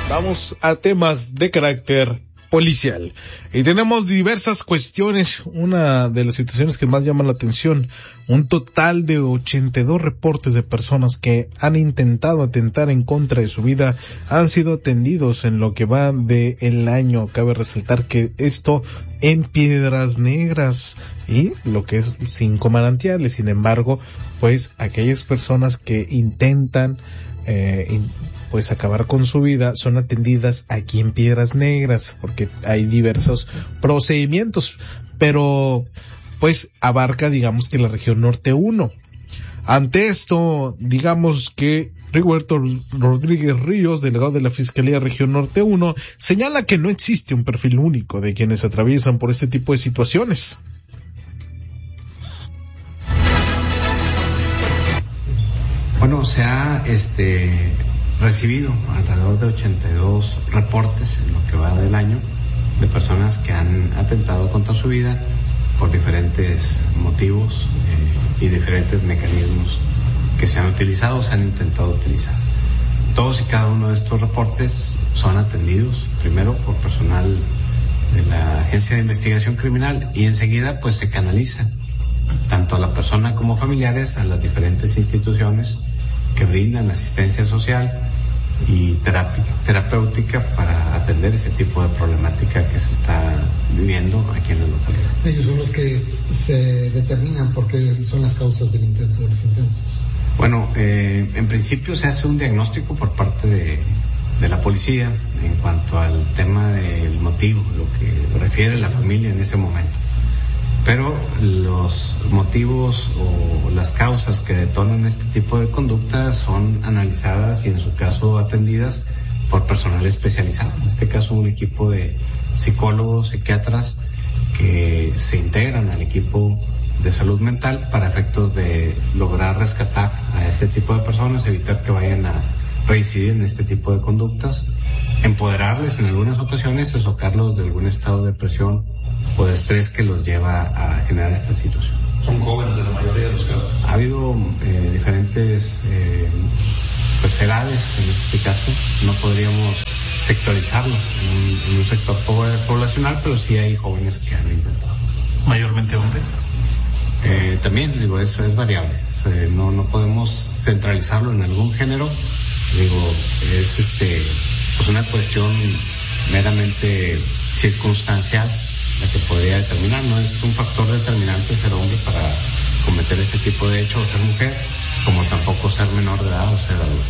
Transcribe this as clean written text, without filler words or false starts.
Vamos a temas de carácter policial. Y tenemos diversas cuestiones. Una de las situaciones que más llama la atención, un total de 82 reportes de personas que han intentado atentar en contra de su vida han sido atendidos en lo que va del año. Cabe resaltar que esto en Piedras Negras y lo que es 5 manantiales. Sin embargo, pues aquellas personas que intentan pues acabar con su vida son atendidas aquí en Piedras Negras, porque hay diversos procedimientos, pero pues abarca, digamos, que la región norte 1. Ante esto, digamos que Rigoberto Rodríguez Ríos, delegado de la Fiscalía Región Norte 1, señala que no existe un perfil único de quienes atraviesan por este tipo de situaciones. Bueno, se ha recibido alrededor de 82 reportes en lo que va del año de personas que han atentado contra su vida por diferentes motivos y diferentes mecanismos que se han utilizado o se han intentado utilizar. Todos y cada uno de estos reportes son atendidos primero por personal de la Agencia de Investigación Criminal y enseguida pues se canaliza tanto a la persona como familiares a las diferentes instituciones que brindan asistencia social y terapéutica para atender ese tipo de problemática que se está viviendo aquí en la localidad. Ellos son los que se determinan por qué son las causas del intento, de los intentos. Bueno, en principio se hace un diagnóstico por parte de la policía en cuanto al tema del motivo, lo que refiere la familia en ese momento. Pero los motivos o las causas que detonan este tipo de conductas son analizadas y en su caso atendidas por personal especializado. En este caso un equipo de psicólogos, psiquiatras que se integran al equipo de salud mental para efectos de lograr rescatar a este tipo de personas, evitar que vayan a reincidir en este tipo de conductas, empoderarles en algunas ocasiones y sacarlos de algún estado de depresión o de estrés que los lleva a generar esta situación. ¿Son jóvenes en la mayoría de los casos? Ha habido diferentes edades en este caso. No podríamos sectorizarlo en un sector poblacional, pero sí hay jóvenes que han intentado. ¿Mayormente hombres? También, eso es variable. No podemos centralizarlo en algún género. Es pues una cuestión meramente circunstancial la que podría determinar. No es un factor determinante ser hombre para cometer este tipo de hecho o ser mujer, como tampoco ser menor de edad o ser adulto.